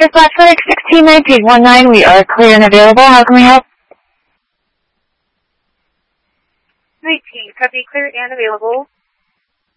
This is Blackfoot 161919. We are clear and available. How can we help? 19, copy, clear and available.